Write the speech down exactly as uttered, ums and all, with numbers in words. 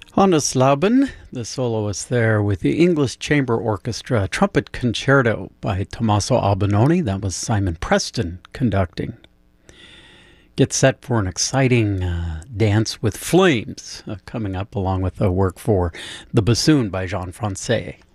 Hannes Lauben, the soloist there with the English Chamber Orchestra Trumpet Concerto by Tommaso Albinoni. That was Simon Preston conducting. Get set for an exciting uh, dance with flames uh, coming up, along with the work for The Bassoon by Jean Francais.